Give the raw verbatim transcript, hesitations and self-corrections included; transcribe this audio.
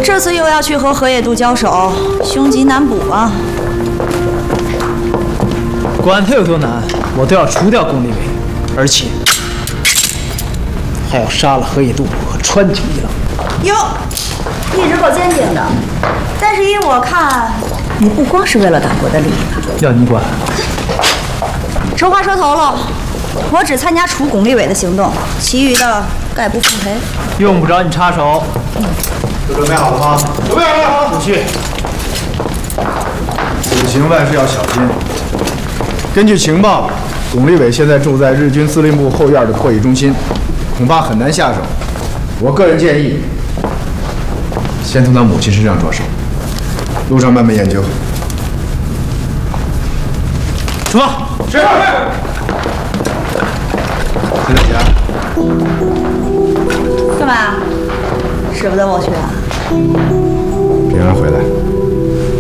这次又要去和河野渡交手，凶吉难卜啊！ 管他有多难，我都要除掉宫立伟，而且还要杀了河野渡和川井一郎。 哟，一直够坚定的，但是依我看，你不光是为了党国的利益吧？ 要你管？ 丑话说头了，我只参加除巩立伟的行动，其余的概不奉陪。 用不着你插手。 都准备好了吗？ 准备好了。不去。 此行万事要小心。根据情报，巩立伟现在住在日军司令部后院的会议中心，恐怕很难下手。我个人建议，先从他母亲身上着手，路上慢慢研究。 出发。是。 陈大侠， 干嘛？舍不得我去啊？ 平安回来。